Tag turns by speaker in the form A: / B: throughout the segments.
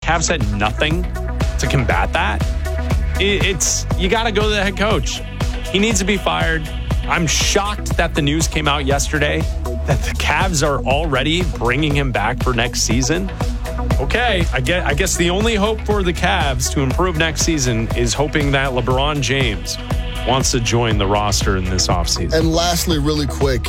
A: Cavs had nothing to combat that. You got to go to the head coach. He needs to be fired. I'm shocked that the news came out yesterday that the Cavs are already bringing him back for next season. Okay, I guess the only hope for the Cavs to improve next season is hoping that LeBron James wants to join the roster in this offseason.
B: And lastly, really quick,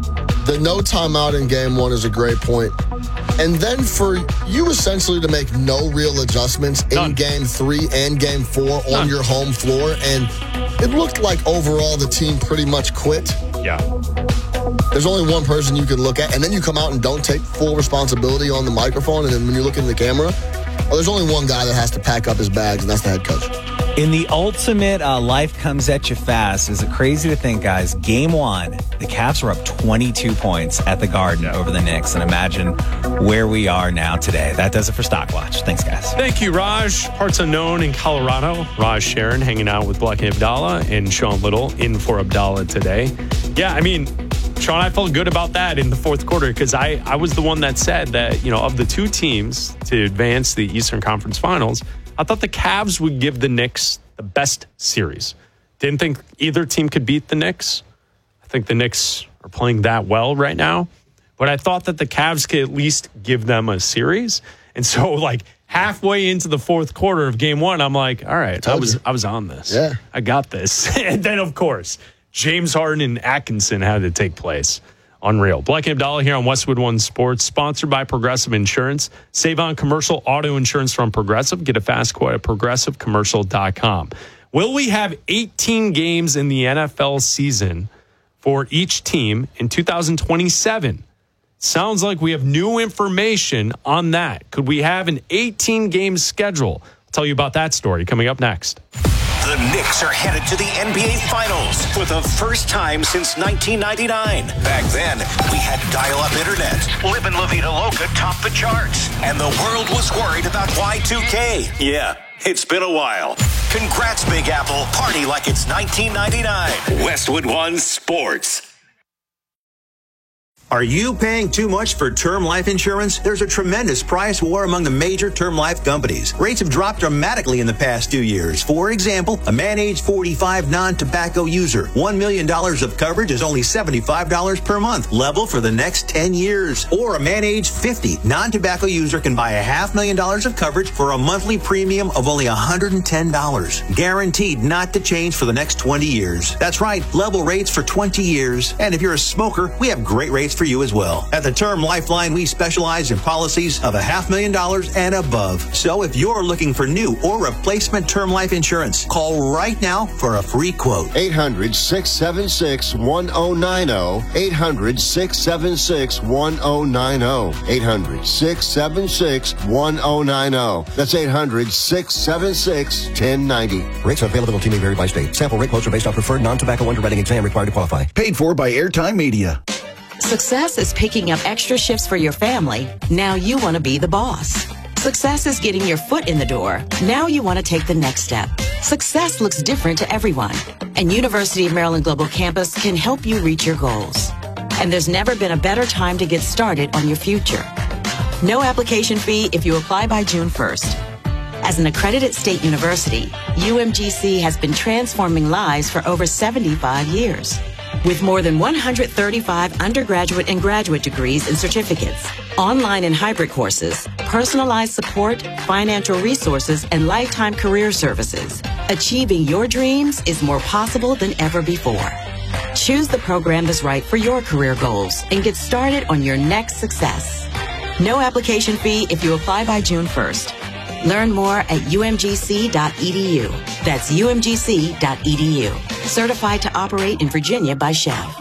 B: the no timeout in game one is a great point. And then for you essentially to make no real adjustments in game 3 and game 4 on your home floor. And it looked like overall the team pretty much quit.
A: Yeah.
B: There's only one person you can look at, and then you come out and don't take full responsibility on the microphone, and then when you look in the camera, there's only one guy that has to pack up his bags, and that's the head coach.
C: In the ultimate life comes at you fast, is it crazy to think, guys, game 1, the Cavs were up 22 points at the Garden over the Knicks, and imagine where we are now today. That does it for Stockwatch. Thanks, guys.
A: Thank you, Raj. Parts unknown in Colorado. Raj Sharon hanging out with Black and Abdallah and Sean Little in for Abdallah today. Yeah, I mean, Sean, I felt good about that in the fourth quarter because I was the one that said that, of the two teams to advance the Eastern Conference Finals, I thought the Cavs would give the Knicks the best series. Didn't think either team could beat the Knicks. I think the Knicks are playing that well right now. But I thought that the Cavs could at least give them a series. And so, halfway into the fourth quarter of game 1, I'm like, all right, I was on this.
B: Yeah.
A: I got this. And then, of course, James Harden and Atkinson had to take place. Unreal. Black and Abdallah here on Westwood One Sports, sponsored by Progressive Insurance. Save on commercial auto insurance from Progressive. Get a fast quote at progressivecommercial.com. Will we have 18 games in the NFL season for each team in 2027? Sounds like we have new information on that. Could we have an 18-game schedule? I'll tell you about that story coming up next.
D: The Knicks are headed to the NBA Finals for the first time since 1999. Back then, we had dial-up internet. Livin' La Vida Loca topped the charts. And the world was worried about Y2K. Yeah, it's been a while. Congrats, Big Apple. Party like it's 1999. Westwood One Sports.
E: Are you paying too much for term life insurance? There's a tremendous price war among the major term life companies. Rates have dropped dramatically in the past 2 years. For example, a man age 45 non-tobacco user, $1 million of coverage is only $75 per month, level for the next 10 years. Or a man age 50 non-tobacco user can buy $500,000 of coverage for a monthly premium of only $110. Guaranteed not to change for the next 20 years. That's right, level rates for 20 years. And if you're a smoker, we have great rates for you as well. At the Term Lifeline, we specialize in policies of $500,000 and above. So if you're looking for new or replacement term life insurance, call right now for a free quote.
F: 800-676-1090. 800-676-1090. 800-676-1090. That's 800-676-1090.
G: Rates availability may vary by state. Sample rate quotes are based on preferred non-tobacco underwriting exam required to qualify.
H: Paid for by Airtime Media.
I: Success is picking up extra shifts for your family. Now you want to be the boss. Success is getting your foot in the door. Now you want to take the next step. Success looks different to everyone, and University of Maryland Global Campus can help you reach your goals. And there's never been a better time to get started on your future. No application fee if you apply by June 1st. As an accredited state university, UMGC has been transforming lives for over 75 years. With more than 135 undergraduate and graduate degrees and certificates, online and hybrid courses, personalized support, financial resources, and lifetime career services, achieving your dreams is more possible than ever before. Choose the program that's right for your career goals and get started on your next success. No application fee if you apply by June 1st. Learn more at umgc.edu. That's umgc.edu. Certified to operate in Virginia by Chev.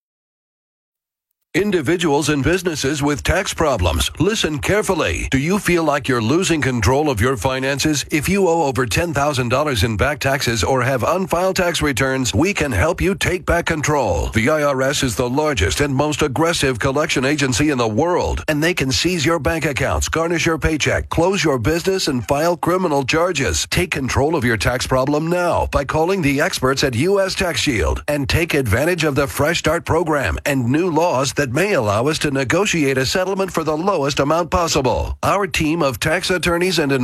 J: Individuals and businesses with tax problems, listen carefully. Do you feel like you're losing control of your finances? If you owe over $10,000 in back taxes or have unfiled tax returns, we can help you take back control. The IRS is the largest and most aggressive collection agency in the world, and they can seize your bank accounts, garnish your paycheck, close your business, and file criminal charges. Take control of your tax problem now by calling the experts at U.S. Tax Shield and take advantage of the Fresh Start program and new laws that may allow us to negotiate a settlement for the lowest amount possible. Our team of tax attorneys and